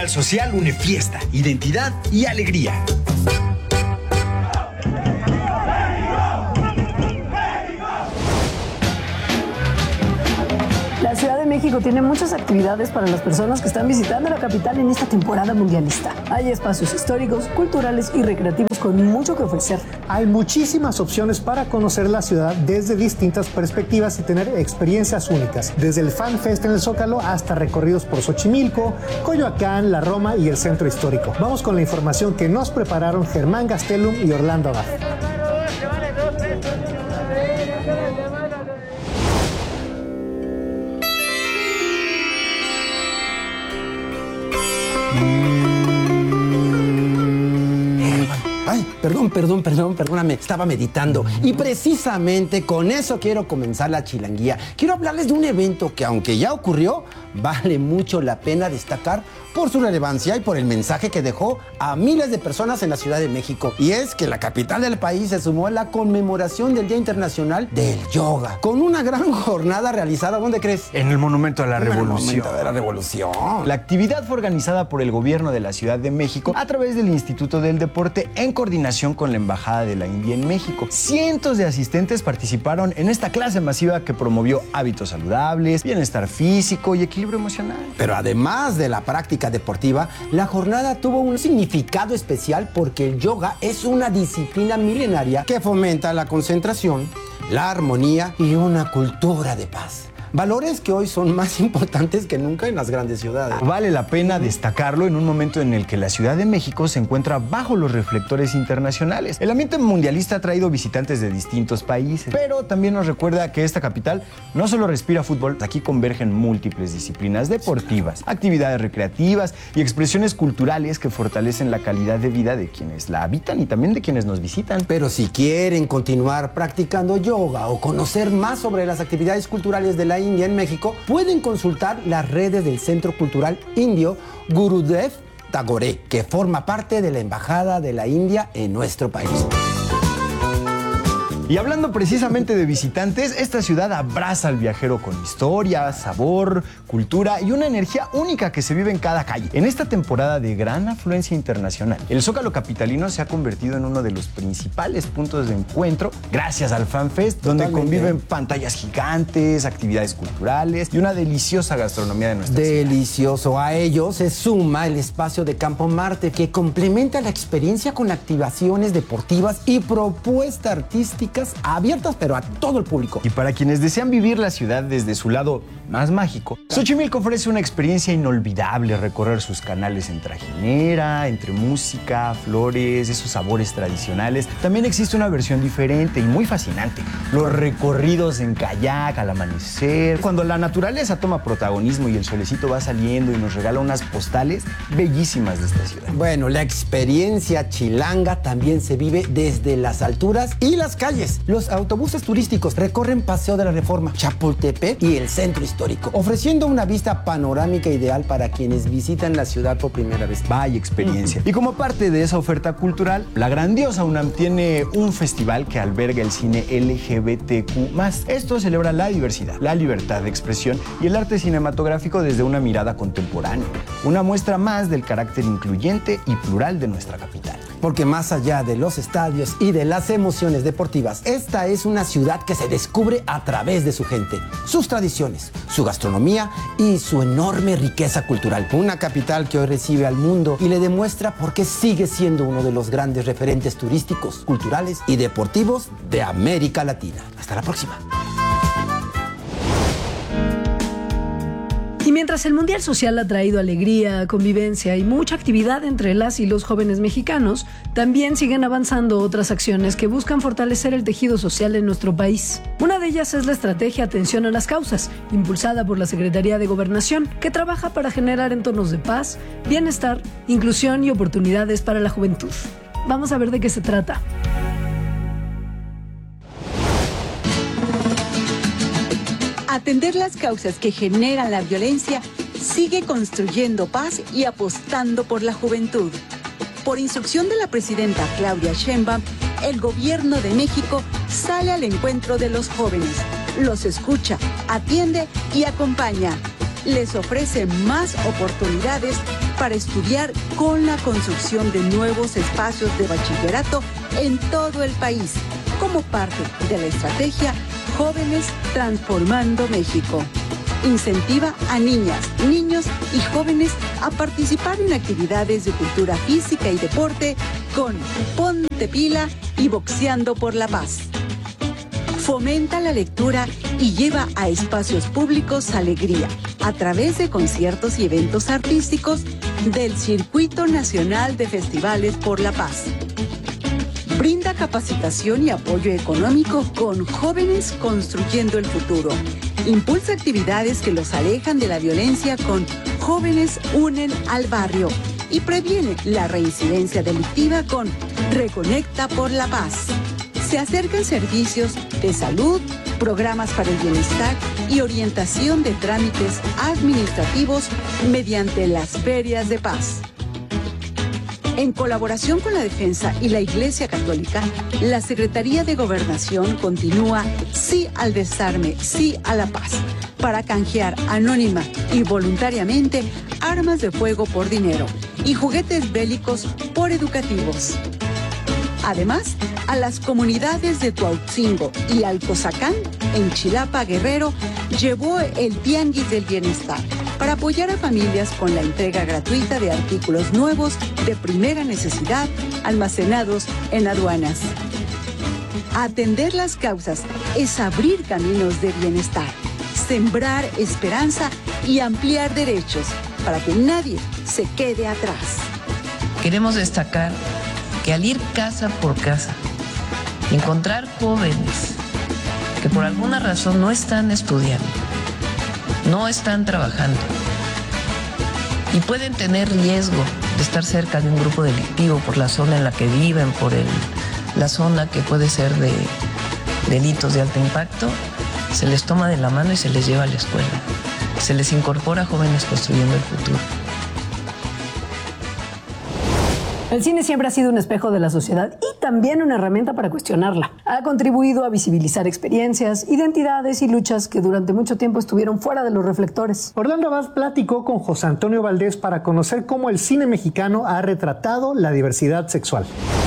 Mundial Social une fiesta, identidad y alegría. La Ciudad de México tiene muchas actividades para las personas que están visitando la capital en esta temporada mundialista. Hay espacios históricos, culturales y recreativos con mucho que ofrecer. Hay muchísimas opciones para conocer la ciudad desde distintas perspectivas y tener experiencias únicas. Desde el Fan Fest en el Zócalo hasta recorridos por Xochimilco, Coyoacán, la Roma y el Centro Histórico. Vamos con la información que nos prepararon Germán Gastelum y Orlando Abad. Ay, perdóname, estaba meditando. Y precisamente con eso quiero comenzar la chilanguía. Quiero hablarles de un evento que, aunque ya ocurrió, vale mucho la pena destacar por su relevancia y por el mensaje que dejó a miles de personas en la Ciudad de México. Y es que la capital del país se sumó a la conmemoración del Día Internacional del Yoga, con una gran jornada realizada, ¿dónde crees? En el Monumento a la Revolución. En el Monumento de la Revolución. La actividad fue organizada por el gobierno de la Ciudad de México a través del Instituto del Deporte en coordinación con la Embajada de la India en México. Cientos de asistentes participaron en esta clase masiva que promovió hábitos saludables, bienestar físico y equilibrio emocional. Pero además de la práctica deportiva, la jornada tuvo un significado especial porque el yoga es una disciplina milenaria que fomenta la concentración, la armonía y una cultura de paz. Valores que hoy son más importantes que nunca en las grandes ciudades. Vale la pena destacarlo en un momento en el que la Ciudad de México se encuentra bajo los reflectores internacionales. El ambiente mundialista ha traído visitantes de distintos países, pero también nos recuerda que esta capital no solo respira fútbol, aquí convergen múltiples disciplinas deportivas, actividades recreativas y expresiones culturales que fortalecen la calidad de vida de quienes la habitan y también de quienes nos visitan. Pero si quieren continuar practicando yoga o conocer más sobre las actividades culturales de la India en México, pueden consultar las redes del Centro Cultural Indio Gurudev Tagore, que forma parte de la Embajada de la India en nuestro país. Y hablando precisamente de visitantes, esta ciudad abraza al viajero con historia, sabor, cultura y una energía única que se vive en cada calle. En esta temporada de gran afluencia internacional, el Zócalo capitalino se ha convertido en uno de los principales puntos de encuentro gracias al Fan Fest, donde conviven pantallas gigantes, actividades culturales y una deliciosa gastronomía de nuestra ciudad. Delicioso. A ello se suma el espacio de Campo Marte, que complementa la experiencia con activaciones deportivas y propuestas artísticas abiertas, pero a todo el público. Y para quienes desean vivir la ciudad desde su lado más mágico, Xochimilco ofrece una experiencia inolvidable: recorrer sus canales en trajinera, entre música, flores, esos sabores tradicionales. También existe una versión diferente y muy fascinante: los recorridos en kayak al amanecer, cuando la naturaleza toma protagonismo y el solecito va saliendo y nos regala unas postales bellísimas de esta ciudad. Bueno, la experiencia chilanga también se vive desde las alturas y las calles. Los autobuses turísticos recorren Paseo de la Reforma, Chapultepec y el Centro Histórico, ofreciendo una vista panorámica ideal para quienes visitan la ciudad por primera vez. Vaya experiencia. Y como parte de esa oferta cultural, la grandiosa UNAM tiene un festival que alberga el cine LGBTQ+. Esto celebra la diversidad, la libertad de expresión y el arte cinematográfico desde una mirada contemporánea. Una muestra más del carácter incluyente y plural de nuestra capital. Porque más allá de los estadios y de las emociones deportivas, esta es una ciudad que se descubre a través de su gente, sus tradiciones, su gastronomía y su enorme riqueza cultural. Una capital que hoy recibe al mundo y le demuestra por qué sigue siendo uno de los grandes referentes turísticos, culturales y deportivos de América Latina. Hasta la próxima. Y mientras el Mundial Social ha traído alegría, convivencia y mucha actividad entre las y los jóvenes mexicanos, también siguen avanzando otras acciones que buscan fortalecer el tejido social en nuestro país. Una de ellas es la estrategia Atención a las Causas, impulsada por la Secretaría de Gobernación, que trabaja para generar entornos de paz, bienestar, inclusión y oportunidades para la juventud. Vamos a ver de qué se trata. Atender las causas que generan la violencia sigue construyendo paz y apostando por la juventud. Por instrucción de la presidenta Claudia Sheinbaum, el Gobierno de México sale al encuentro de los jóvenes, los escucha, atiende y acompaña. les ofrece más oportunidades para estudiar con la construcción de nuevos espacios de bachillerato en todo el país, como parte de la estrategia Jóvenes Transformando México. Incentiva a niñas, niños y jóvenes a participar en actividades de cultura física y deporte con Ponte Pila y Boxeando por la Paz. Fomenta la lectura y lleva a espacios públicos alegría a través de conciertos y eventos artísticos del Circuito Nacional de Festivales por la Paz. Brinda capacitación y apoyo económico con Jóvenes Construyendo el Futuro. Impulsa actividades que los alejan de la violencia con Jóvenes Unen al Barrio y previene la reincidencia delictiva con Reconecta por la Paz. Se acercan servicios de salud, programas para el bienestar y orientación de trámites administrativos mediante las ferias de paz. En colaboración con la Defensa y la Iglesia Católica, la Secretaría de Gobernación continúa Sí al Desarme, Sí a la Paz, para canjear anónima y voluntariamente armas de fuego por dinero y juguetes bélicos por educativos. Además, a las comunidades de Tuautzingo y Alcozacán, en Chilapa, Guerrero, llevó el Tianguis del Bienestar para apoyar a familias con la entrega gratuita de artículos nuevos de primera necesidad almacenados en aduanas. Atender las causas es abrir caminos de bienestar, sembrar esperanza y ampliar derechos para que nadie se quede atrás. Queremos destacar que al ir casa por casa, encontrar jóvenes que por alguna razón no están estudiando, no están trabajando y pueden tener riesgo de estar cerca de un grupo delictivo por la zona en la que viven, por la zona que puede ser de delitos de alto impacto, se les toma de la mano y se les lleva a la escuela. Se les incorpora a Jóvenes Construyendo el Futuro. El cine siempre ha sido un espejo de la sociedad y también una herramienta para cuestionarla. Ha contribuido a visibilizar experiencias, identidades y luchas que durante mucho tiempo estuvieron fuera de los reflectores. Orlando Abad platicó con José Antonio Valdés para conocer cómo el cine mexicano ha retratado la diversidad sexual.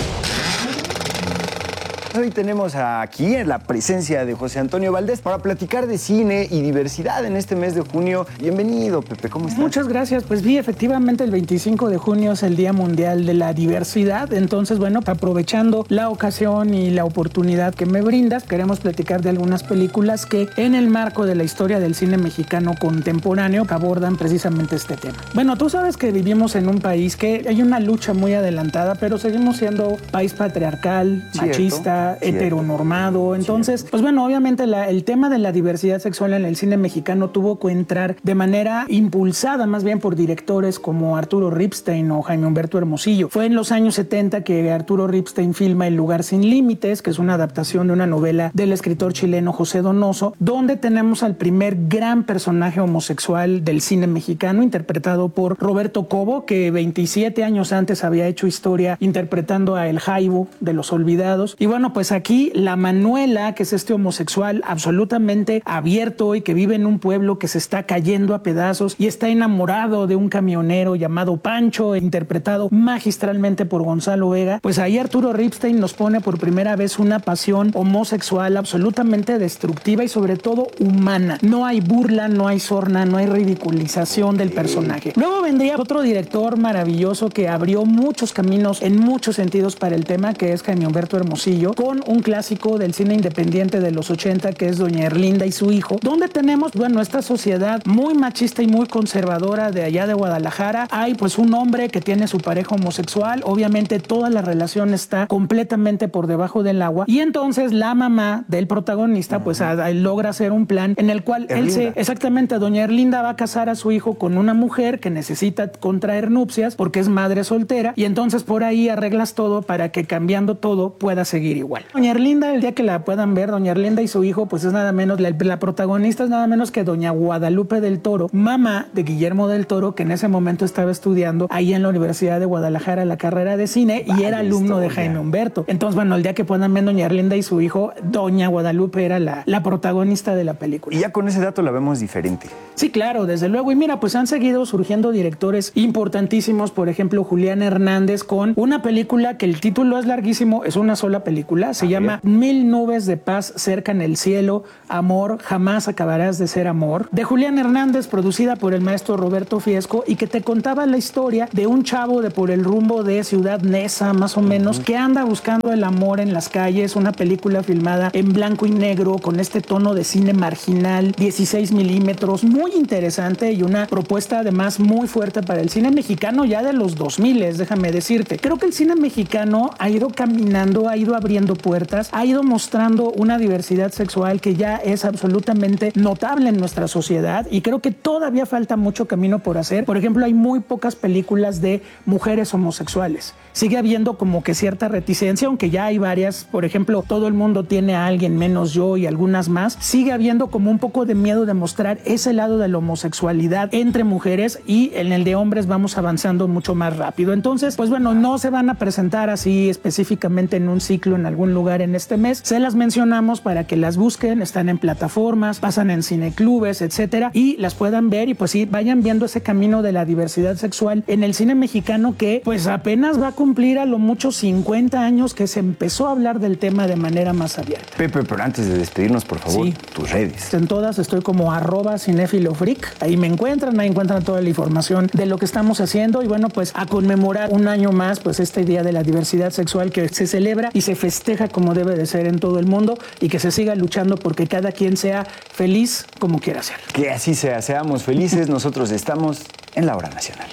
Hoy tenemos aquí en la presencia de José Antonio Valdés para platicar de cine y diversidad en este mes de junio. Bienvenido, Pepe, ¿cómo estás? Muchas gracias. Pues sí, efectivamente el 25 de junio es el Día Mundial de la Diversidad. Entonces, bueno, aprovechando la ocasión y la oportunidad que me brindas, queremos platicar de algunas películas que en el marco de la historia del cine mexicano contemporáneo abordan precisamente este tema. Bueno, tú sabes que vivimos en un país que hay una lucha muy adelantada, pero seguimos siendo país patriarcal, machista, heteronormado. Entonces, pues bueno, obviamente el tema de la diversidad sexual en el cine mexicano tuvo que entrar de manera impulsada más bien por directores como Arturo Ripstein o Jaime Humberto Hermosillo. Fue en los años 70 que Arturo Ripstein filma El Lugar Sin Límites, que es una adaptación de una novela del escritor chileno José Donoso, donde tenemos al primer gran personaje homosexual del cine mexicano, interpretado por Roberto Cobo, que 27 años antes había hecho historia interpretando a El Jaibo de Los Olvidados. Y bueno, pues aquí la Manuela, que es este homosexual absolutamente abierto y que vive en un pueblo que se está cayendo a pedazos y está enamorado de un camionero llamado Pancho, interpretado magistralmente por Gonzalo Vega, pues ahí Arturo Ripstein nos pone por primera vez una pasión homosexual absolutamente destructiva y sobre todo humana. No hay burla, no hay sorna, no hay ridiculización del personaje. Luego vendría otro director maravilloso que abrió muchos caminos en muchos sentidos para el tema, que es Jaime Humberto Hermosillo, con un clásico del cine independiente de los 80 que es Doña Erlinda y su hijo, donde tenemos, bueno, esta sociedad muy machista y muy conservadora de allá de Guadalajara. Hay pues un hombre que tiene su pareja homosexual, obviamente toda la relación está completamente por debajo del agua y entonces la mamá del protagonista pues logra hacer un plan en el cual exactamente, Doña Erlinda va a casar a su hijo con una mujer que necesita contraer nupcias porque es madre soltera y entonces por ahí arreglas todo para que cambiando todo pueda seguir igual. igual. Doña Erlinda, el día que la puedan ver, doña Erlinda y su hijo, pues es nada menos, la protagonista es nada menos que doña Guadalupe del Toro, mamá de Guillermo del Toro, que en ese momento estaba estudiando ahí en la Universidad de Guadalajara la carrera de cine y era alumno de Jaime Humberto. Entonces, bueno, el día que puedan ver doña Erlinda y su hijo, doña Guadalupe era la protagonista de la película. Y ya con ese dato la vemos diferente. Sí, claro, desde luego. Y mira, pues han seguido surgiendo directores importantísimos, por ejemplo, Julián Hernández con una película que el título es larguísimo, es una sola película, se llama Mil nubes de paz cerca en el cielo, amor, jamás acabarás de ser amor, de Julián Hernández, producida por el maestro Roberto Fiesco y que te contaba la historia de un chavo de por el rumbo de Ciudad Neza, más o menos, que anda buscando el amor en las calles, una película filmada en blanco y negro con este tono de cine marginal, 16 milímetros, muy interesante y una propuesta además muy fuerte para el cine mexicano ya de los 2000, déjame decirte. Creo que el cine mexicano ha ido caminando, ha ido abriendo puertas, ha ido mostrando una diversidad sexual que ya es absolutamente notable en nuestra sociedad y creo que todavía falta mucho camino por hacer. Por ejemplo, hay muy pocas películas de mujeres homosexuales. Sigue habiendo como que cierta reticencia, aunque ya hay varias. Por ejemplo, Todo el mundo tiene a alguien menos yo y algunas más. Sigue habiendo como un poco de miedo de mostrar ese lado de la homosexualidad entre mujeres y en el de hombres vamos avanzando mucho más rápido. Entonces, pues bueno, no se van a presentar así específicamente en un ciclo en algún lugar en este mes. Se las mencionamos para que las busquen. Están en plataformas, pasan en cineclubes, etcétera, y las puedan ver y pues sí, vayan viendo ese camino de la diversidad sexual en el cine mexicano que pues apenas va a cumplir a lo mucho 50 años que se empezó a hablar del tema de manera más abierta. Pepe, pero antes de despedirnos, por favor, tus redes. En todas estoy como @cinéfilofreak. Ahí me encuentran, ahí encuentran toda la información de lo que estamos haciendo y bueno, pues a conmemorar un año más pues este Día de la Diversidad Sexual que se celebra y se festeja como debe de ser en todo el mundo y que se siga luchando porque cada quien sea feliz como quiera ser. Que así sea, seamos felices, nosotros estamos en la Hora Nacional.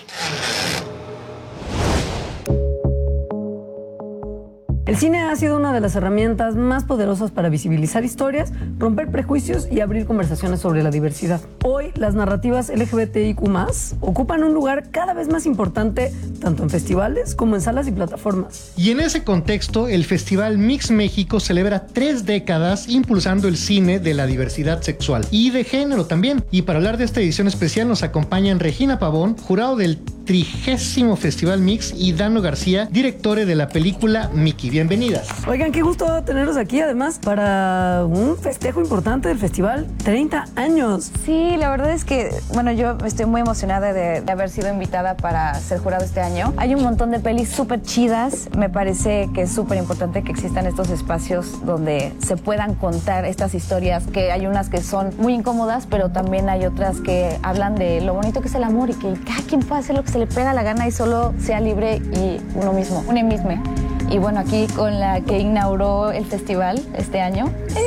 El cine ha sido una de las herramientas más poderosas para visibilizar historias, romper prejuicios y abrir conversaciones sobre la diversidad. Hoy, las narrativas LGBTIQ+ ocupan un lugar cada vez más importante tanto en festivales como en salas y plataformas. Y en ese contexto, el Festival Mix México celebra 3 décadas impulsando el cine de la diversidad sexual y de género también. Y para hablar de esta edición especial nos acompañan Regina Pavón, jurado del 30º Festival Mix, y Dano García, directores de la película Mickey. Bienvenidas. Oigan, qué gusto tenerlos aquí, además, para un festejo importante del festival. 30 años. Sí, la verdad es que, bueno, yo estoy muy emocionada de haber sido invitada para ser jurado este año. Hay un montón de pelis súper chidas. Me parece que es súper importante que existan estos espacios donde se puedan contar estas historias, que hay unas que son muy incómodas, pero también hay otras que hablan de lo bonito que es el amor y que cada quien puede hacer lo que se le pega la gana y solo sea libre y uno mismo, uno mismo. Y bueno, aquí con la que inauguró el festival este año.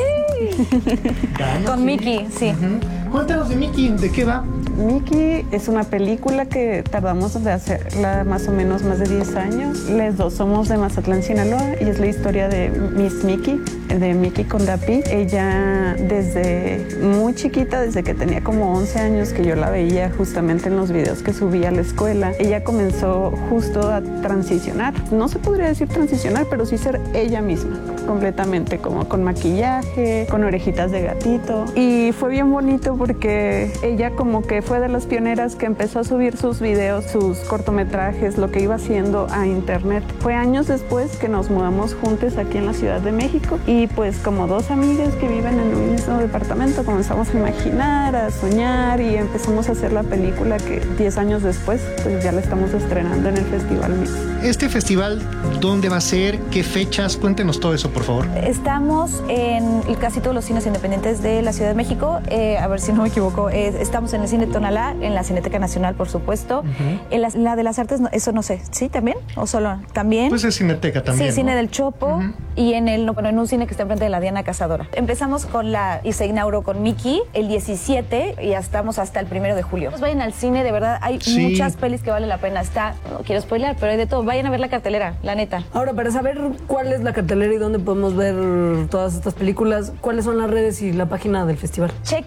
Con Mickey, sí. Cuéntanos de Mickey, ¿de qué va? Mickey es una película que tardamos de hacerla más o menos más de 10 años. Las dos somos de Mazatlán, Sinaloa, y es la historia de Miss Mickey, de Mickey Condapi. Ella desde muy chiquita, desde que tenía como 11 años, que yo la veía justamente en los videos que subía a la escuela, ella comenzó justo a transicionar. No se podría decir transicionar, pero sí ser ella misma, completamente, como con maquillaje, con orejitas de gatito. Y fue bien bonito porque ella como que fue de las pioneras que empezó a subir sus videos, sus cortometrajes, lo que iba haciendo a internet. Fue años después que nos mudamos juntos aquí en la Ciudad de México y pues como dos amigas que viven en un mismo departamento comenzamos a imaginar, a soñar y empezamos a hacer la película que 10 años después pues ya la estamos estrenando en el Festival Mix. Este festival, ¿dónde va a ser? ¿Qué fechas? Cuéntenos todo eso, por favor. Estamos en casi todos los cines independientes de la Ciudad de México. A ver si no me equivoco. Estamos en el Cine Tonalá, en la Cineteca Nacional, por supuesto. En la de las Artes, eso no sé. ¿Sí, también? ¿O solo? ¿También? Pues es Cineteca también, Sí, ¿no? Cine del Chopo. Y en un cine que está enfrente de la Diana Cazadora. Empezamos y se inauguró con Mickey el 17 y ya estamos hasta el 1 de julio. Vayan al cine, de verdad, hay muchas pelis que vale la pena. No quiero spoilear, pero hay de todo. Vayan a ver la cartelera, la neta. Ahora, para saber cuál es la cartelera y dónde podemos ver todas estas películas, ¿cuáles son las redes y la página del festival? Chequen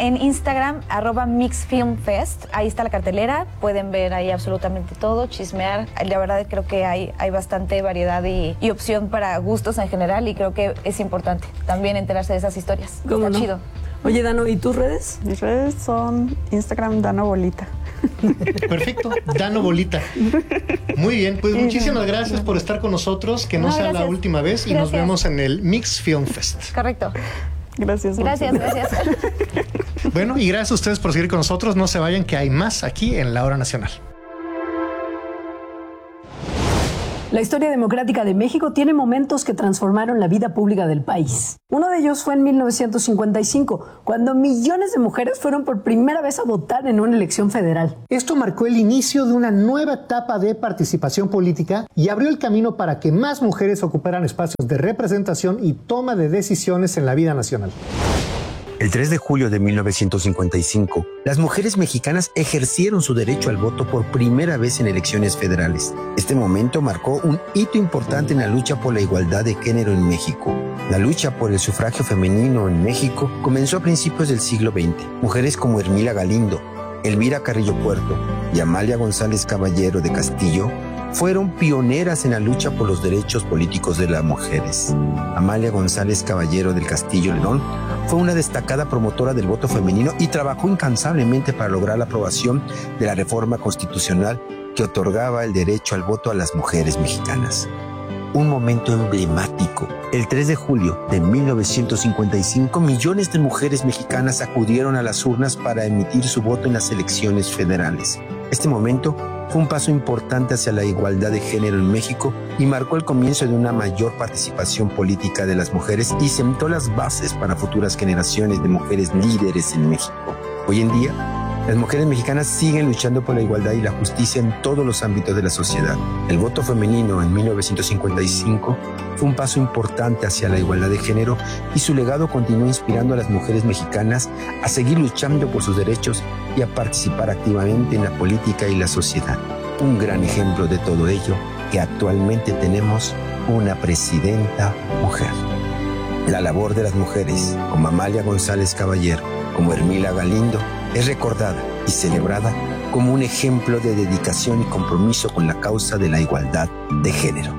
en Instagram, @MixFilmFest. Ahí está la cartelera, pueden ver ahí absolutamente todo, chismear. La verdad creo que hay bastante variedad y opción para gustos en general, y creo que es importante también enterarse de esas historias. Está chido. Oye, Dano, ¿y tus redes? Mis redes son Instagram Dano Bolita. Perfecto, Dano Bolita. Muy bien, pues muchísimas gracias por estar con nosotros, que no sea la última vez, y nos vemos en el Mix Film Fest. Correcto. Gracias. Gracias. Bueno, y gracias a ustedes por seguir con nosotros. No se vayan, que hay más aquí en La Hora Nacional. La historia democrática de México tiene momentos que transformaron la vida pública del país. Uno de ellos fue en 1955, cuando millones de mujeres fueron por primera vez a votar en una elección federal. Esto marcó el inicio de una nueva etapa de participación política y abrió el camino para que más mujeres ocuparan espacios de representación y toma de decisiones en la vida nacional. El 3 de julio de 1955, las mujeres mexicanas ejercieron su derecho al voto por primera vez en elecciones federales. Este momento marcó un hito importante en la lucha por la igualdad de género en México. La lucha por el sufragio femenino en México comenzó a principios del siglo XX. Mujeres como Hermila Galindo, Elvira Carrillo Puerto y Amalia González Caballero de Castillo fueron pioneras en la lucha por los derechos políticos de las mujeres. Amalia González Caballero del Castillo León fue una destacada promotora del voto femenino y trabajó incansablemente para lograr la aprobación de la reforma constitucional que otorgaba el derecho al voto a las mujeres mexicanas. Un momento emblemático. El 3 de julio de 1955, millones de mujeres mexicanas acudieron a las urnas para emitir su voto en las elecciones federales. Este momento fue un paso importante hacia la igualdad de género en México y marcó el comienzo de una mayor participación política de las mujeres y sentó las bases para futuras generaciones de mujeres líderes en México. Hoy en día, las mujeres mexicanas siguen luchando por la igualdad y la justicia en todos los ámbitos de la sociedad. El voto femenino en 1955 fue un paso importante hacia la igualdad de género y su legado continúa inspirando a las mujeres mexicanas a seguir luchando por sus derechos y a participar activamente en la política y la sociedad. Un gran ejemplo de todo ello, que actualmente tenemos una presidenta mujer. La labor de las mujeres, como Amalia González Caballero, como Hermila Galindo, es recordada y celebrada como un ejemplo de dedicación y compromiso con la causa de la igualdad de género.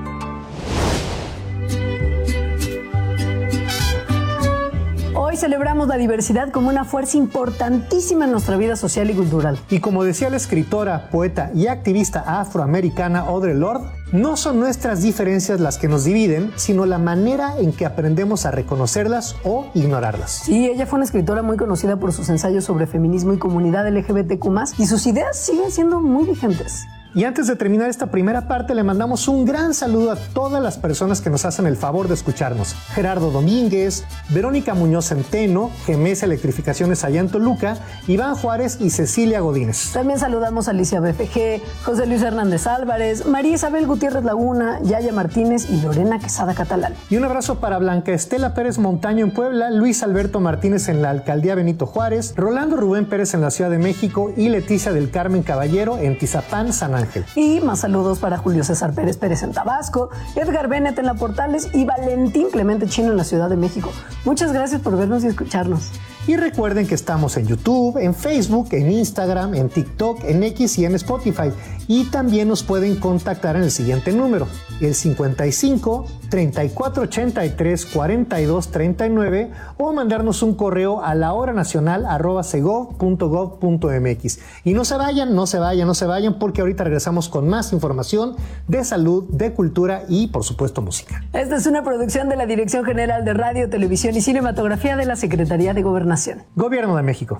Hoy celebramos la diversidad como una fuerza importantísima en nuestra vida social y cultural. Y como decía la escritora, poeta y activista afroamericana Audre Lorde, no son nuestras diferencias las que nos dividen, sino la manera en que aprendemos a reconocerlas o ignorarlas. Sí, ella fue una escritora muy conocida por sus ensayos sobre feminismo y comunidad LGBTQ+, y sus ideas siguen siendo muy vigentes. Y antes de terminar esta primera parte, le mandamos un gran saludo a todas las personas que nos hacen el favor de escucharnos. Gerardo Domínguez, Verónica Muñoz Centeno, GMS Electrificaciones allá en Toluca, Iván Juárez y Cecilia Godínez. También saludamos a Alicia BFG, José Luis Hernández Álvarez, María Isabel Gutiérrez Laguna, Yaya Martínez y Lorena Quesada Catalán. Y un abrazo para Blanca Estela Pérez Montaño en Puebla, Luis Alberto Martínez en la Alcaldía Benito Juárez, Rolando Rubén Pérez en la Ciudad de México y Leticia del Carmen Caballero en Tizapán, San Ángel. Y más saludos para Julio César Pérez Pérez en Tabasco, Edgar Bennett en La Portales y Valentín Clemente Chino en la Ciudad de México. Muchas gracias por vernos y escucharnos. Y recuerden que estamos en YouTube, en Facebook, en Instagram, en TikTok, en X y en Spotify. Y también nos pueden contactar en el siguiente número, el 55 34 83 42 39, o mandarnos un correo a lahoranacional@segov.gov.mx. Y no se vayan, porque ahorita regresamos con más información de salud, de cultura y, por supuesto, música. Esta es una producción de la Dirección General de Radio, Televisión y Cinematografía de la Secretaría de Gobernación. Gobierno de México.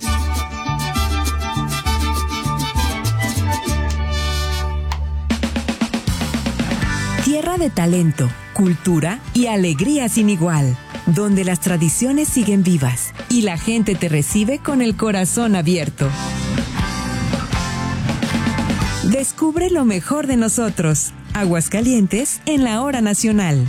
Tierra de talento, cultura y alegría sin igual, donde las tradiciones siguen vivas y la gente te recibe con el corazón abierto. Descubre lo mejor de nosotros. Aguascalientes en la Hora Nacional.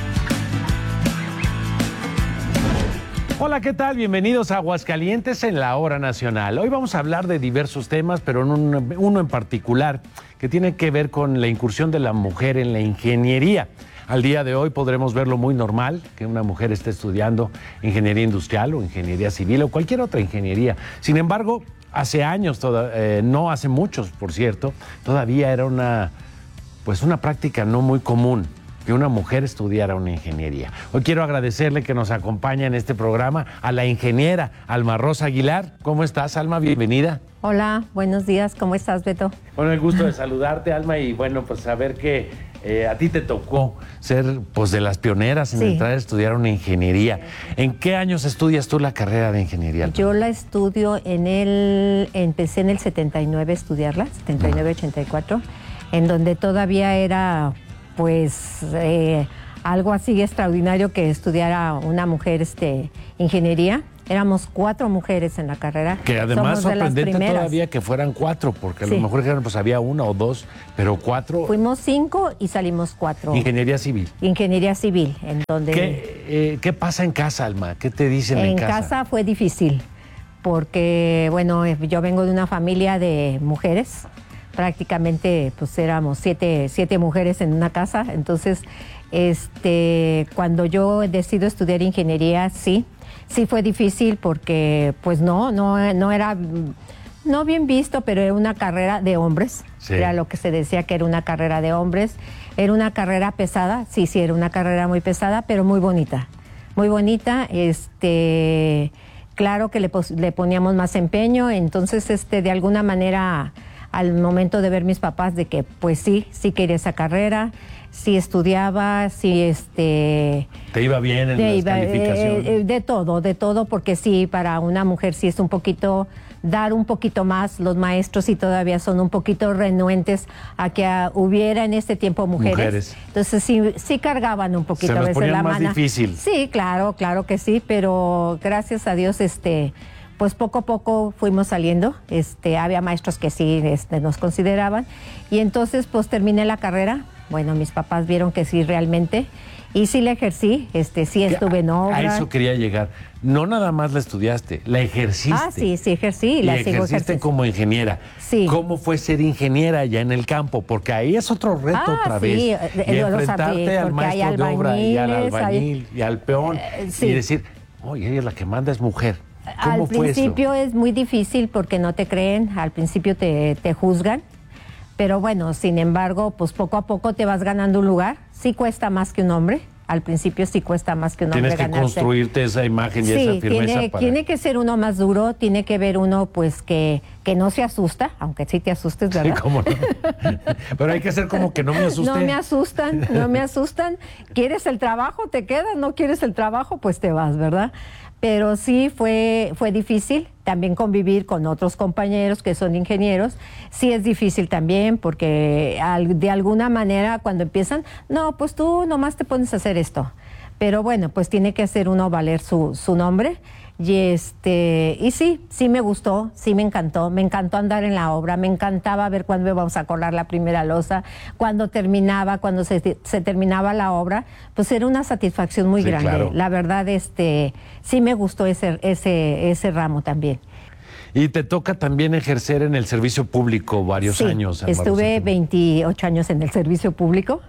Hola, ¿qué tal? Bienvenidos a Aguascalientes en la Hora Nacional. Hoy vamos a hablar de diversos temas, pero uno en particular que tiene que ver con la incursión de la mujer en la ingeniería. al día de hoy podremos verlo muy normal, que una mujer esté estudiando ingeniería industrial o ingeniería civil o cualquier otra ingeniería. Sin embargo, hace años, no hace muchos, por cierto, todavía era una práctica no muy común que una mujer estudiara una ingeniería. Hoy quiero agradecerle que nos acompaña en este programa a la ingeniera Alma Rosa Aguilar. ¿Cómo estás, Alma? Bienvenida. Hola, buenos días. ¿Cómo estás, Beto? Bueno, el gusto de saludarte, Alma, y bueno, pues saber que a ti te tocó ser pues de las pioneras en entrar a estudiar una ingeniería. ¿En qué años estudias tú la carrera de ingeniería, Alma? Yo la estudio empecé en el 79 a estudiarla, 79-84, en donde todavía era pues algo así extraordinario que estudiara una mujer ingeniería. Éramos 4 mujeres en la carrera. Que además sorprendente todavía que fueran 4, porque a lo mejor pues había 1 o 2, pero 4. Fuimos 5 y salimos 4. Ingeniería civil. Ingeniería civil, en donde... ¿Qué pasa en casa, Alma? ¿Qué te dicen en casa? En casa fue difícil, porque bueno, yo vengo de una familia de mujeres. Prácticamente pues éramos 7 mujeres en una casa. Entonces, cuando yo decido estudiar ingeniería, sí fue difícil porque pues no era no bien visto, pero era una carrera de hombres. Sí. Era lo que se decía, que era una carrera de hombres. Era una carrera pesada, sí, era una carrera muy pesada, pero muy bonita. Muy bonita, claro que le poníamos más empeño. Entonces, de alguna manera, al momento de ver mis papás de que pues sí quería esa carrera, sí estudiaba, sí ¿Te iba bien en las calificaciones? De todo, porque sí, para una mujer sí es un poquito, dar un poquito más. Los maestros sí todavía son un poquito renuentes a que hubiera en este tiempo mujeres. Entonces sí cargaban un poquito a veces la mano. Se nos ponía más difícil. Sí, claro que sí, pero gracias a Dios pues poco a poco fuimos saliendo. Había maestros que sí nos consideraban, y entonces pues terminé la carrera. Bueno, mis papás vieron que sí realmente, y sí la ejercí, sí estuve en obra. A eso quería llegar. No nada más la estudiaste, la ejerciste. Ah, sí ejercí, la sigo ejerciste como ingeniera. Sí. ¿Cómo fue ser ingeniera ya en el campo? Porque ahí es otro reto otra vez. Y enfrentarte al maestro de obra y al albañil y al peón y decir, oye, ella es la que manda, es mujer. Al principio es muy difícil porque no te creen, al principio te juzgan, pero bueno, sin embargo, pues poco a poco te vas ganando un lugar. Sí cuesta más que un hombre, al principio sí cuesta más que un hombre ganarse. Tienes que construirte esa imagen y esa firmeza. Tiene que ser uno más duro, tiene que ver uno pues que no se asusta, aunque sí te asustes, ¿verdad? Sí, cómo no. Pero hay que hacer como que no me asuste. No me asustan. ¿Quieres el trabajo? Te quedas, no quieres el trabajo, pues te vas, ¿verdad? Pero sí fue difícil también convivir con otros compañeros que son ingenieros. Sí es difícil también porque de alguna manera cuando empiezan, no, pues tú nomás te pones a hacer esto. Pero bueno, pues tiene que hacer uno valer su nombre. Y sí me gustó, sí me encantó andar en la obra, me encantaba ver cuándo íbamos a colar la primera losa, cuando se terminaba la obra, pues era una satisfacción muy grande. Claro. La verdad, sí me gustó ese ramo también. Y te toca también ejercer en el servicio público varios años. Estuve 28 años en el servicio público.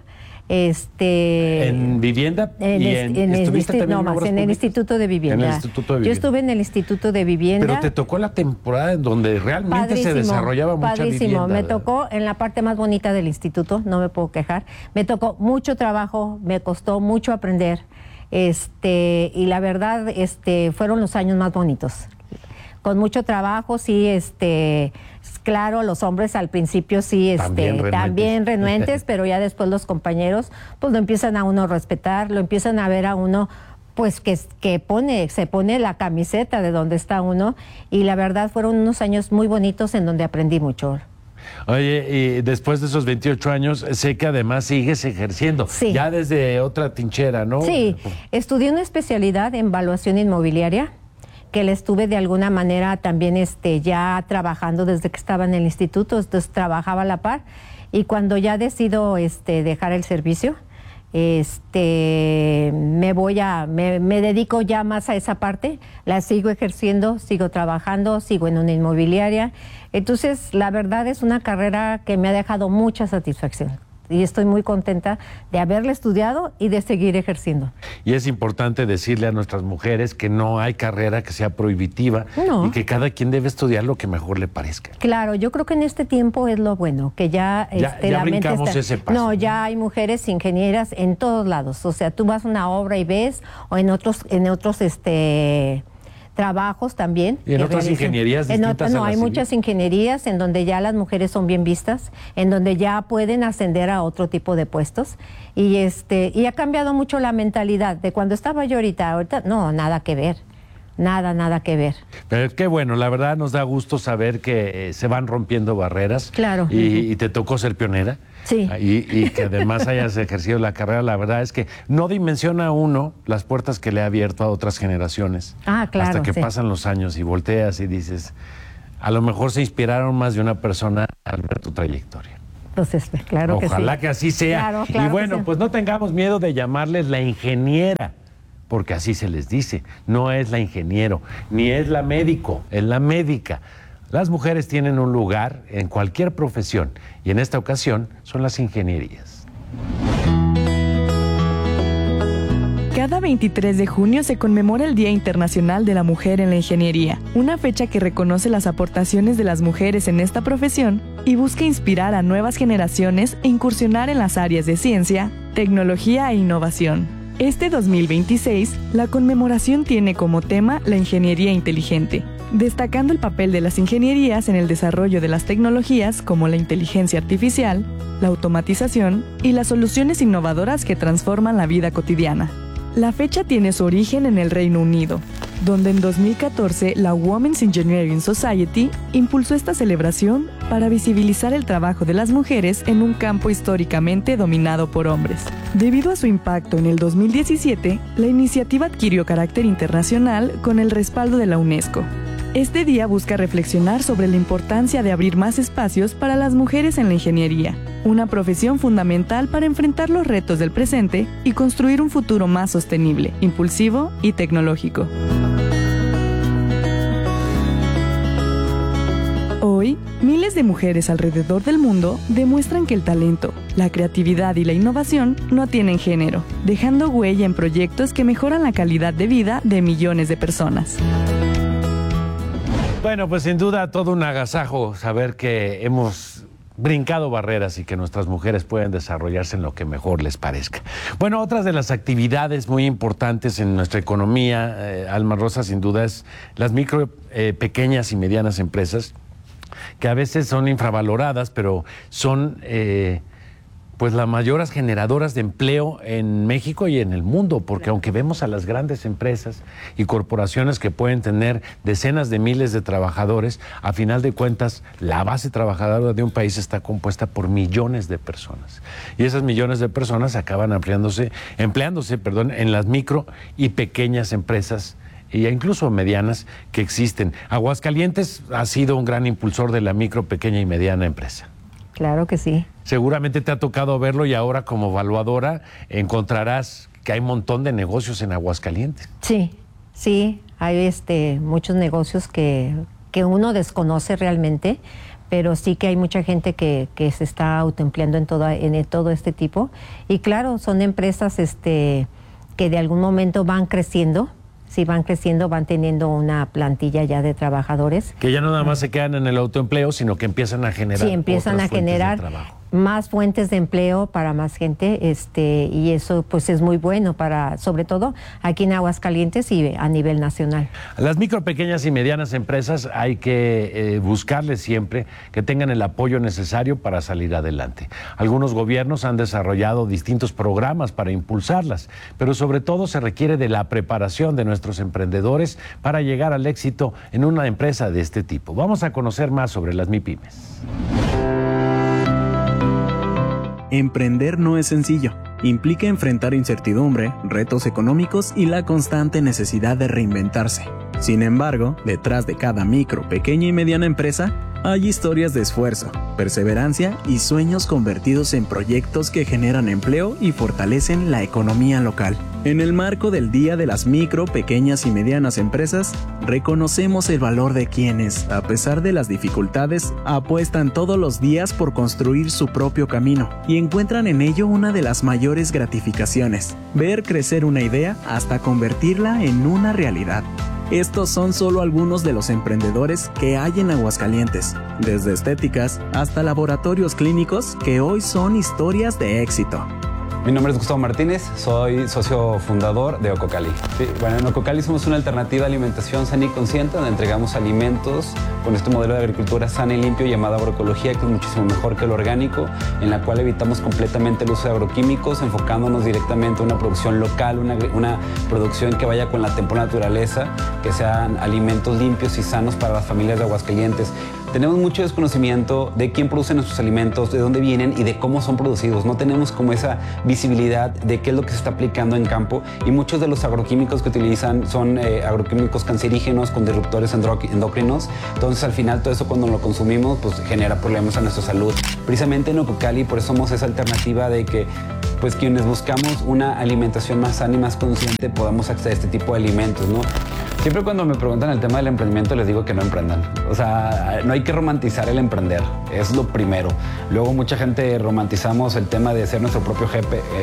¿En vivienda? ¿Estuviste también en el Instituto de Vivienda. Yo estuve en el Instituto de Vivienda. Pero te tocó la temporada en donde realmente se desarrollaba mucha vivienda. Me tocó en la parte más bonita del instituto, no me puedo quejar. Me tocó mucho trabajo, me costó mucho aprender. Y la verdad, fueron los años más bonitos. Con mucho trabajo, sí, claro, los hombres al principio sí, también renuentes, pero ya después los compañeros, pues lo empiezan a uno respetar, lo empiezan a ver a uno, pues que se pone la camiseta de donde está uno, y la verdad fueron unos años muy bonitos en donde aprendí mucho. Oye, y después de esos 28 años, sé que además sigues ejerciendo, ya desde otra trinchera, ¿no? Sí, estudié una especialidad en evaluación inmobiliaria, que le estuve de alguna manera también ya trabajando desde que estaba en el instituto. Entonces trabajaba a la par, y cuando ya decido dejar el servicio, me dedico ya más a esa parte, la sigo ejerciendo, sigo trabajando, sigo en una inmobiliaria. Entonces la verdad es una carrera que me ha dejado mucha satisfacción. y estoy muy contenta de haberla estudiado y de seguir ejerciendo. Y es importante decirle a nuestras mujeres que no hay carrera que sea prohibitiva y que cada quien debe estudiar lo que mejor le parezca. Claro, yo creo que en este tiempo es lo bueno, que ya la mente brincamos está... ese paso. No, ya hay mujeres ingenieras en todos lados. O sea, tú vas a una obra y ves, o en otros trabajos también. Y en otras ingenierías distintas. No, hay muchas ingenierías en donde ya las mujeres son bien vistas, en donde ya pueden ascender a otro tipo de puestos. Y ha cambiado mucho la mentalidad de cuando estaba yo ahorita, no, nada que ver. Nada que ver. Pero qué bueno, la verdad nos da gusto saber que se van rompiendo barreras. Claro. Y te tocó ser pionera. Sí. Y que además hayas ejercido la carrera, la verdad es que no dimensiona uno las puertas que le ha abierto a otras generaciones. Ah, claro. Hasta que pasan los años y volteas y dices, a lo mejor se inspiraron más de una persona al ver tu trayectoria. Entonces, claro que sí. Ojalá que así sea. Claro, y bueno, pues no tengamos miedo de llamarles la ingeniera, porque así se les dice. No es la ingeniero, ni es la médico, es la médica. Las mujeres tienen un lugar en cualquier profesión y en esta ocasión son las ingenierías. Cada 23 de junio se conmemora el Día Internacional de la Mujer en la Ingeniería, una fecha que reconoce las aportaciones de las mujeres en esta profesión y busca inspirar a nuevas generaciones e incursionar en las áreas de ciencia, tecnología e innovación. Este 2026, la conmemoración tiene como tema la ingeniería inteligente, destacando el papel de las ingenierías en el desarrollo de las tecnologías como la inteligencia artificial, la automatización y las soluciones innovadoras que transforman la vida cotidiana. La fecha tiene su origen en el Reino Unido, donde en 2014 la Women's Engineering Society impulsó esta celebración para visibilizar el trabajo de las mujeres en un campo históricamente dominado por hombres. Debido a su impacto en el 2017, la iniciativa adquirió carácter internacional con el respaldo de la UNESCO. Este día busca reflexionar sobre la importancia de abrir más espacios para las mujeres en la ingeniería, una profesión fundamental para enfrentar los retos del presente y construir un futuro más sostenible, impulsivo y tecnológico. Hoy, miles de mujeres alrededor del mundo demuestran que el talento, la creatividad y la innovación no tienen género, dejando huella en proyectos que mejoran la calidad de vida de millones de personas. Bueno, pues sin duda todo un agasajo saber que hemos brincado barreras y que nuestras mujeres pueden desarrollarse en lo que mejor les parezca. Bueno, otras de las actividades muy importantes en nuestra economía, Alma Rosa, sin duda es las micro, pequeñas y medianas empresas, que a veces son infravaloradas, pero son pues las mayores generadoras de empleo en México y en el mundo, porque aunque vemos a las grandes empresas y corporaciones que pueden tener decenas de miles de trabajadores, a final de cuentas la base trabajadora de un país está compuesta por millones de personas. Y esas millones de personas acaban empleándose en las micro y pequeñas empresas e incluso medianas que existen. Aguascalientes ha sido un gran impulsor de la micro, pequeña y mediana empresa. Claro que sí. Seguramente te ha tocado verlo y ahora como evaluadora encontrarás que hay un montón de negocios en Aguascalientes. Sí, hay muchos negocios que uno desconoce realmente, pero sí que hay mucha gente que se está autoempleando en todo este tipo. Y claro, son empresas que de algún momento van creciendo. Si van creciendo, van teniendo una plantilla ya de trabajadores. Que ya no nada más se quedan en el autoempleo, sino que empiezan a generar más fuentes de empleo para más gente, y eso pues es muy bueno para, sobre todo aquí en Aguascalientes y a nivel nacional. A las micro, pequeñas y medianas empresas hay que buscarles siempre que tengan el apoyo necesario para salir adelante. Algunos gobiernos han desarrollado distintos programas para impulsarlas, pero sobre todo se requiere de la preparación de nuestros emprendedores para llegar al éxito en una empresa de este tipo. Vamos a conocer más sobre las MIPYMES. Emprender no es sencillo. Implica enfrentar incertidumbre, retos económicos y la constante necesidad de reinventarse. Sin embargo, detrás de cada micro, pequeña y mediana empresa, hay historias de esfuerzo, perseverancia y sueños convertidos en proyectos que generan empleo y fortalecen la economía local. En el marco del Día de las Micro, Pequeñas y Medianas Empresas, reconocemos el valor de quienes, a pesar de las dificultades, apuestan todos los días por construir su propio camino y encuentran en ello una de las mayores gratificaciones: ver crecer una idea hasta convertirla en una realidad. Estos son solo algunos de los emprendedores que hay en Aguascalientes, desde estéticas hasta laboratorios clínicos que hoy son historias de éxito. Mi nombre es Gustavo Martínez, soy socio fundador de Ococali. Sí, bueno, en Ococali somos una alternativa de alimentación sana y consciente, donde entregamos alimentos con este modelo de agricultura sana y limpio llamada agroecología, que es muchísimo mejor que el orgánico, en la cual evitamos completamente el uso de agroquímicos, enfocándonos directamente a una producción local, una producción que vaya con la temperatura naturaleza, que sean alimentos limpios y sanos para las familias de Aguascalientes. Tenemos mucho desconocimiento de quién produce nuestros alimentos, de dónde vienen y de cómo son producidos. No tenemos como esa visibilidad de qué es lo que se está aplicando en campo, y muchos de los agroquímicos que utilizan son agroquímicos cancerígenos con disruptores endocrinos. Entonces, al final, todo eso cuando lo consumimos pues genera problemas a nuestra salud. Precisamente en Ococali, por eso somos esa alternativa de que pues quienes buscamos una alimentación más sana y más consciente podamos acceder a este tipo de alimentos, ¿no? Siempre cuando me preguntan el tema del emprendimiento les digo que no emprendan. O sea, no hay que romantizar el emprender, es lo primero. Luego mucha gente romantizamos el tema de ser nuestro propio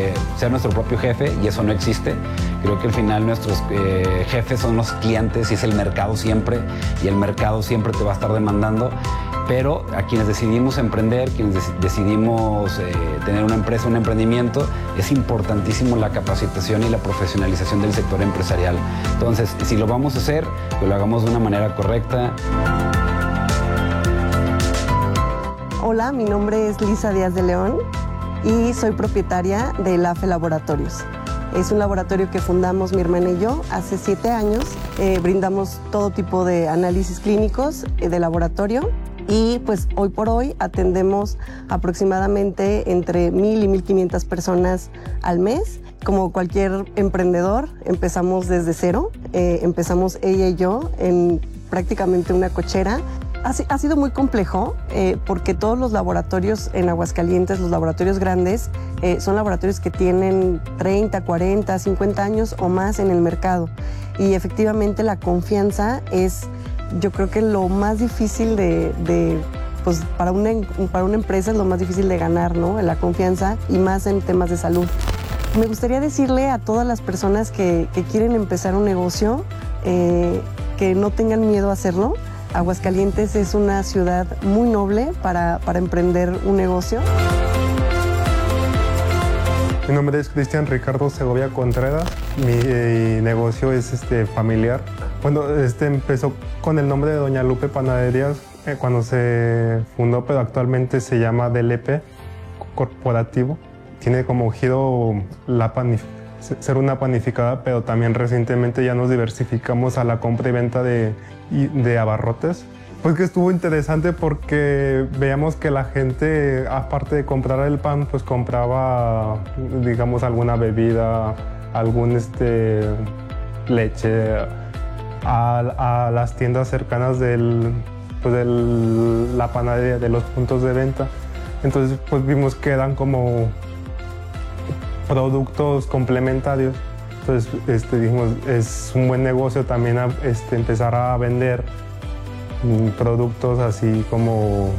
jefe, y eso no existe. Creo que al final nuestros jefes son los clientes y es el mercado siempre, y el mercado siempre te va a estar demandando. Pero a quienes decidimos emprender, quienes decidimos tener una empresa, un emprendimiento, es importantísimo la capacitación y la profesionalización del sector empresarial. Entonces, si lo vamos a hacer, que lo hagamos de una manera correcta. Hola, mi nombre es Lisa Díaz de León y soy propietaria de LAFE Laboratorios. Es un laboratorio que fundamos mi hermana y yo hace 7 años. Brindamos todo tipo de análisis clínicos de laboratorio. Y pues hoy por hoy atendemos aproximadamente entre 1,000 y 1,500 personas al mes. Como cualquier emprendedor, empezamos desde cero. Empezamos ella y yo en prácticamente una cochera. Ha sido muy complejo porque todos los laboratorios en Aguascalientes, los laboratorios grandes, son laboratorios que tienen 30, 40, 50 años o más en el mercado. Y efectivamente la confianza es, yo creo que lo más difícil pues para una empresa es lo más difícil de ganar, ¿no? La confianza, y más en temas de salud. Me gustaría decirle a todas las personas que quieren empezar un negocio que no tengan miedo a hacerlo. Aguascalientes es una ciudad muy noble para emprender un negocio. Mi nombre es Cristian Ricardo Segovia Contreras. Mi negocio es familiar. Bueno, empezó con el nombre de Doña Lupe Panaderías cuando se fundó, pero actualmente se llama DLP Corporativo. Tiene como giro ser una panificada, pero también recientemente ya nos diversificamos a la compra y venta de abarrotes. Pues que estuvo interesante porque veíamos que la gente, aparte de comprar el pan, pues compraba, digamos, alguna bebida, algún leche a las tiendas cercanas de la panadería, de los puntos de venta. Entonces, pues vimos que eran como productos complementarios. Entonces, dijimos, es un buen negocio también empezar a vender productos así como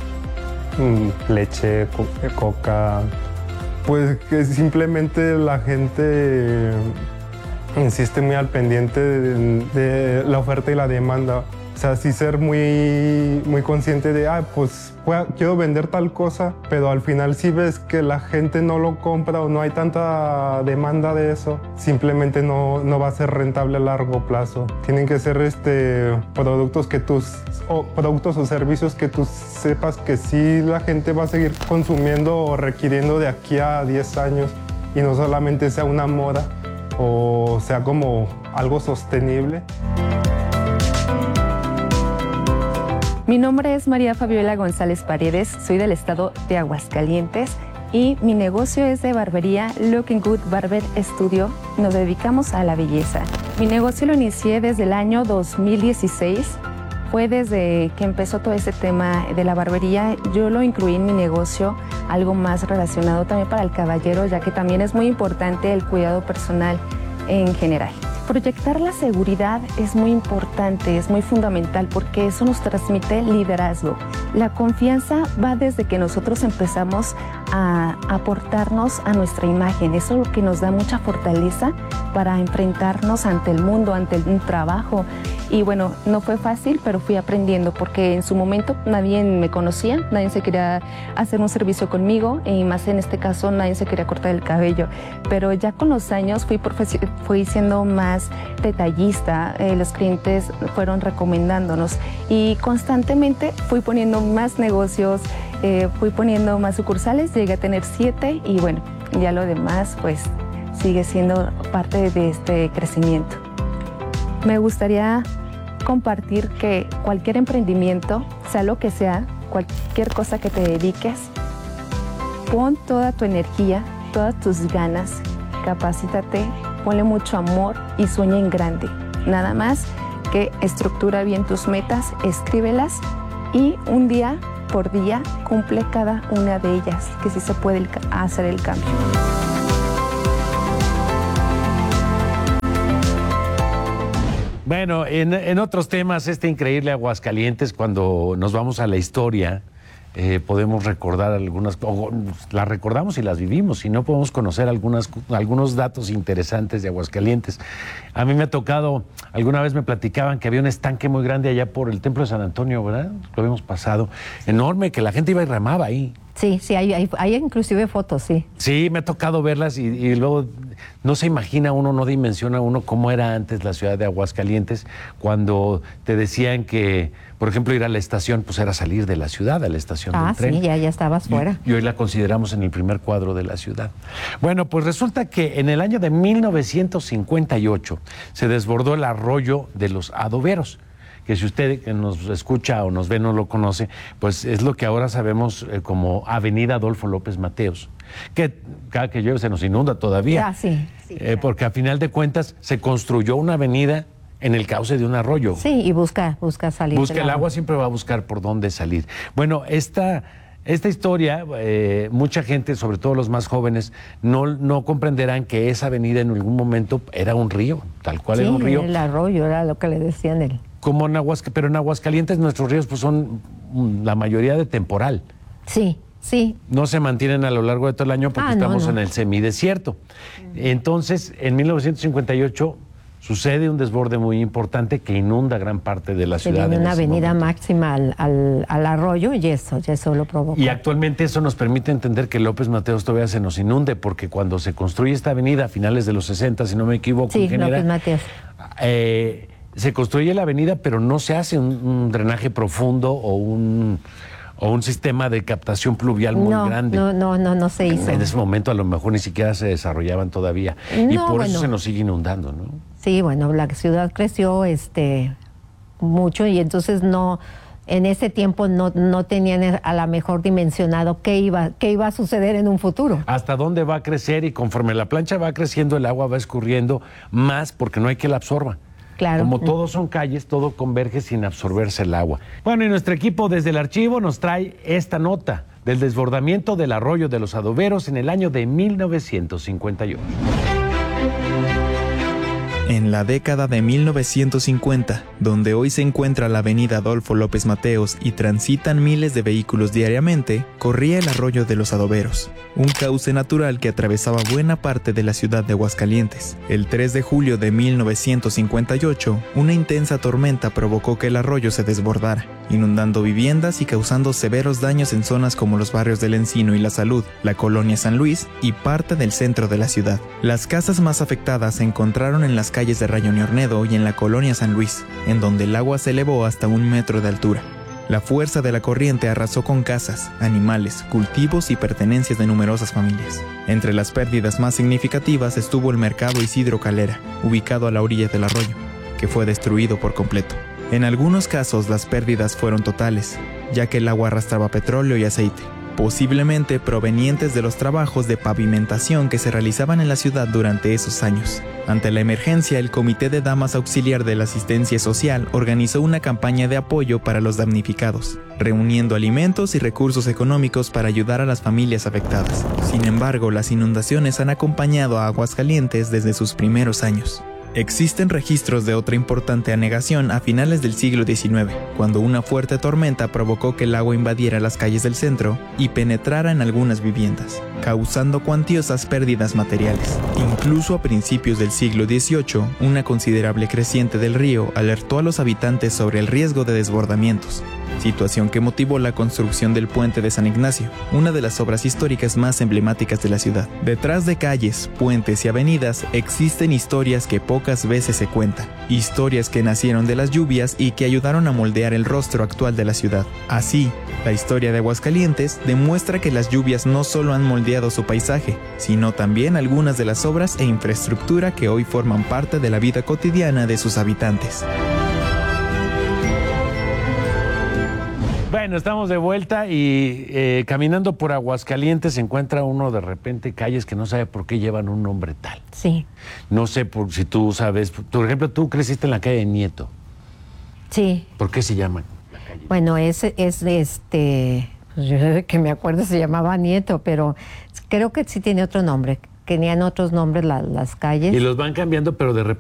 leche, coca, pues que simplemente la gente insiste muy al pendiente de la oferta y la demanda. O sea, sí ser muy consciente de, quiero vender tal cosa, pero al final si ves que la gente no lo compra o no hay tanta demanda de eso, simplemente no va a ser rentable a largo plazo. Tienen que ser productos o servicios que tú sepas que sí la gente va a seguir consumiendo o requiriendo de aquí a 10 años, y no solamente sea una moda o sea como algo sostenible. Mi nombre es María Fabiola González Paredes, soy del estado de Aguascalientes y mi negocio es de barbería Looking Good Barber Studio. Nos dedicamos a la belleza. Mi negocio lo inicié desde el año 2016. Fue desde que empezó todo este tema de la barbería. Yo lo incluí en mi negocio, algo más relacionado también para el caballero, ya que también es muy importante el cuidado personal en general. Proyectar la seguridad es muy importante, es muy fundamental porque eso nos transmite liderazgo. La confianza va desde que nosotros empezamos a aportarnos a nuestra imagen. Eso es lo que nos da mucha fortaleza para enfrentarnos ante el mundo, ante un trabajo. Y bueno, no fue fácil, pero fui aprendiendo porque en su momento nadie me conocía, nadie se quería hacer un servicio conmigo y más en este caso nadie se quería cortar el cabello. Pero ya con los años fui siendo más detallista, los clientes fueron recomendándonos y constantemente fui poniendo más negocios, fui poniendo más sucursales, llegué a tener 7 y bueno, ya lo demás pues sigue siendo parte de este crecimiento. Me gustaría compartir que cualquier emprendimiento, sea lo que sea, cualquier cosa que te dediques, pon toda tu energía, todas tus ganas, capacítate, ponle mucho amor y sueña en grande. Nada más que estructura bien tus metas, escríbelas y un día por día cumple cada una de ellas, que sí se puede hacer el cambio. Bueno, en otros temas, este increíble Aguascalientes, cuando nos vamos a la historia, podemos recordar algunas, o las recordamos y las vivimos, si no podemos conocer algunos datos interesantes de Aguascalientes. A mí me ha tocado, alguna vez me platicaban que había un estanque muy grande allá por el Templo de San Antonio, ¿verdad? Lo habíamos pasado, enorme, que la gente iba y remaba ahí. Sí, hay inclusive fotos, sí. Sí, me ha tocado verlas y luego no se imagina uno, no dimensiona uno cómo era antes la ciudad de Aguascalientes, cuando te decían que, por ejemplo, ir a la estación, pues era salir de la ciudad, a la estación del tren. Sí, ya estabas fuera. Y hoy la consideramos en el primer cuadro de la ciudad. Bueno, pues resulta que en el año de 1958 se desbordó el arroyo de los Adoberos, que si usted que nos escucha o nos ve no lo conoce, pues es lo que ahora sabemos como Avenida Adolfo López Mateos, que cada que llueve se nos inunda todavía, sí, claro. Porque a final de cuentas se construyó una avenida en el cauce de un arroyo. Sí, y busca salir. Busca el agua, siempre va a buscar por dónde salir. Bueno, esta historia, mucha gente, sobre todo los más jóvenes, no comprenderán que esa avenida en algún momento era un río, tal cual era un río. El arroyo era lo que le decían él. Como pero en Aguascalientes nuestros ríos pues son la mayoría de temporal. Sí. No se mantienen a lo largo de todo el año porque estamos en el semidesierto. Entonces, en 1958 sucede un desborde muy importante que inunda gran parte de la ciudad. Tiene una avenida máxima al arroyo y eso lo provocó. Y actualmente eso nos permite entender que López Mateos todavía se nos inunde, porque cuando se construye esta avenida a finales de los 60, si no me equivoco, sí, López Mateos. Se construye la avenida, pero no se hace un drenaje profundo o un sistema de captación pluvial muy grande. No se hizo. En ese momento a lo mejor ni siquiera se desarrollaban todavía. Y por eso se nos sigue inundando, ¿no? Sí, bueno, la ciudad creció mucho y entonces en ese tiempo no tenían a lo mejor dimensionado qué iba a suceder en un futuro. Hasta dónde va a crecer, y conforme la plancha va creciendo, el agua va escurriendo más porque no hay que la absorba. Claro. Como todos son calles, todo converge sin absorberse el agua. Bueno, y nuestro equipo desde el archivo nos trae esta nota del desbordamiento del arroyo de los Adoberos en el año de 1958. En la década de 1950, donde hoy se encuentra la avenida Adolfo López Mateos y transitan miles de vehículos diariamente, corría el arroyo de los Adoberos, un cauce natural que atravesaba buena parte de la ciudad de Aguascalientes. El 3 de julio de 1958, una intensa tormenta provocó que el arroyo se desbordara, inundando viviendas y causando severos daños en zonas como los barrios del Encino y La Salud, la colonia San Luis y parte del centro de la ciudad. Las casas más afectadas se encontraron en las calles de Rayón y Ornedo y en la colonia San Luis, en donde el agua se elevó hasta 1 metro de altura. La fuerza de la corriente arrasó con casas, animales, cultivos y pertenencias de numerosas familias. Entre las pérdidas más significativas estuvo el mercado Isidro Calera, ubicado a la orilla del arroyo, que fue destruido por completo. En algunos casos las pérdidas fueron totales, ya que el agua arrastraba petróleo y aceite, posiblemente provenientes de los trabajos de pavimentación que se realizaban en la ciudad durante esos años. Ante la emergencia, el Comité de Damas Auxiliar de la Asistencia Social organizó una campaña de apoyo para los damnificados, reuniendo alimentos y recursos económicos para ayudar a las familias afectadas. Sin embargo, las inundaciones han acompañado a Aguascalientes desde sus primeros años. Existen registros de otra importante anegación a finales del siglo XIX, cuando una fuerte tormenta provocó que el agua invadiera las calles del centro y penetrara en algunas viviendas, causando cuantiosas pérdidas materiales. Incluso a principios del siglo XVIII, una considerable creciente del río alertó a los habitantes sobre el riesgo de desbordamientos, situación que motivó la construcción del Puente de San Ignacio, una de las obras históricas más emblemáticas de la ciudad. Detrás de calles, puentes y avenidas existen historias que pocas veces se cuentan, historias que nacieron de las lluvias y que ayudaron a moldear el rostro actual de la ciudad. Así, la historia de Aguascalientes demuestra que las lluvias no solo han moldeado su paisaje, sino también algunas de las obras e infraestructura que hoy forman parte de la vida cotidiana de sus habitantes. Bueno, estamos de vuelta y caminando por Aguascalientes se encuentra uno de repente calles que no sabe por qué llevan un nombre tal. Sí. No sé si tú sabes, por ejemplo, tú creciste en la calle Nieto. Sí. ¿Por qué se llaman? Bueno, es que me acuerdo se llamaba Nieto, pero creo que sí tiene otro nombre. Tenían otros nombres las calles. Y los van cambiando, pero de repente